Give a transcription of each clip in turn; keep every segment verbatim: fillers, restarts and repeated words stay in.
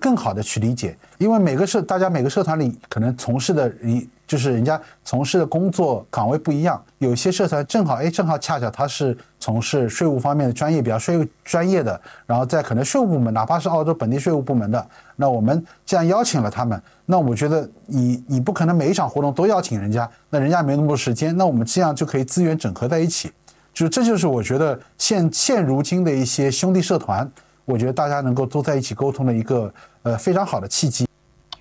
更好的去理解，因为每个社大家每个社团里可能从事的就是人家从事的工作岗位不一样，有些社团正好哎正好恰巧他是从事税务方面的专业，比较税务专业的，然后在可能税务部门，哪怕是澳洲本地税务部门的，那我们既然邀请了他们，那我觉得你你不可能每一场活动都邀请人家，那人家没那么多时间，那我们这样就可以资源整合在一起，就是这就是我觉得现现如今的一些兄弟社团，我觉得大家能够都在一起沟通的一个呃非常好的契机。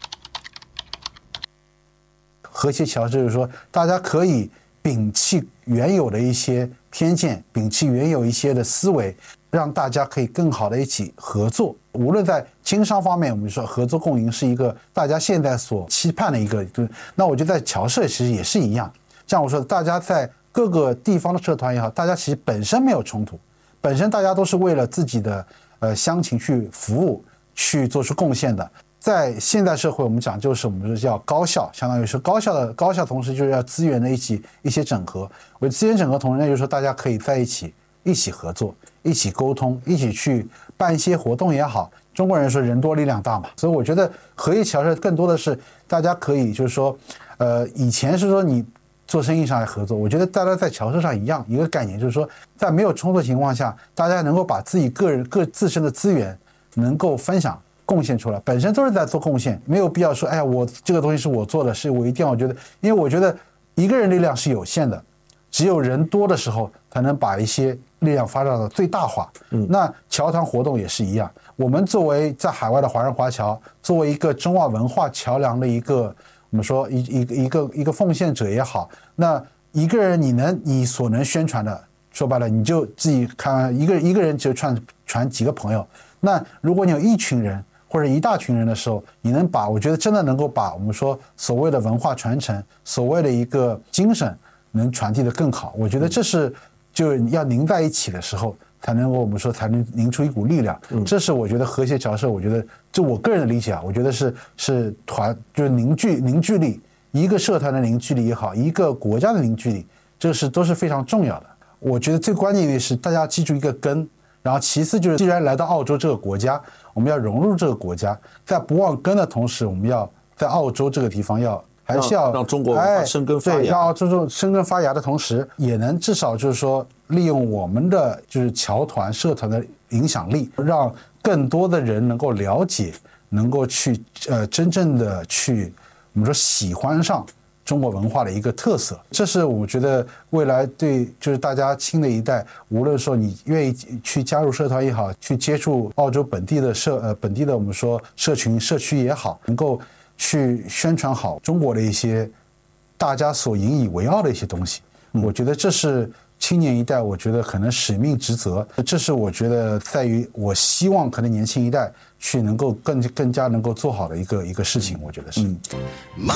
和谐桥就是说，大家可以摒弃原有的一些偏见，摒弃原有一些的思维，让大家可以更好的一起合作。无论在经商方面，我们说合作共赢是一个大家现在所期盼的一个，那我觉得在侨社其实也是一样。像我说的，大家在各个地方的社团也好，大家其实本身没有冲突，本身大家都是为了自己的呃乡情去服务，去做出贡献的。在现代社会，我们讲就是我们说叫高效，相当于是高效的高效，同时就是要资源的一起一些整合。为资源整合，同时呢，就是说大家可以在一起一起合作，一起沟通，一起去办一些活动也好。中国人说人多力量大嘛，所以我觉得合一侨社更多的是大家可以就是说，呃，以前是说你做生意上来合作，我觉得大家在侨社上一样一个概念，就是说在没有冲突情况下，大家能够把自己个人各自身的资源能够分享。贡献出来，本身都是在做贡献，没有必要说，哎呀，我这个东西是我做的，是我一定要觉得，因为我觉得一个人力量是有限的，只有人多的时候才能把一些力量发展到最大化。嗯，那侨团活动也是一样，我们作为在海外的华人华侨，作为一个中外文化桥梁的一个，我们说一一个一个一个奉献者也好，那一个人你能你所能宣传的，说白了你就自己看，一个一个人就传传几个朋友，那如果你有一群人。或者一大群人的时候，你能把我觉得真的能够把我们说所谓的文化传承，所谓的一个精神能传递得更好。我觉得这是就要凝在一起的时候，才能够我们说才能凝出一股力量。这是我觉得和谐侨社，我觉得就我个人的理解啊，我觉得是是团就是凝聚凝聚力，一个社团的凝聚力也好，一个国家的凝聚力，这是都是非常重要的。我觉得最关键的是大家记住一个根。然后其次就是既然来到澳洲这个国家，我们要融入这个国家，在不忘根的同时，我们要在澳洲这个地方要还是要让, 让中国文化生根发芽， 对，让澳洲生根发芽的同时，也能至少就是说利用我们的就是侨团社团的影响力，让更多的人能够了解，能够去呃真正的去我们说喜欢上中国文化的一个特色，这是我觉得未来对就是大家新的一代，无论说你愿意去加入社团也好，去接触澳洲本地的社呃本地的我们说社群社区也好，能够去宣传好中国的一些大家所引以为傲的一些东西，嗯、我觉得这是青年一代，我觉得可能使命职责，这是我觉得在于我希望可能年轻一代去能够更更加能够做好的一个一个事情，我觉得是。嗯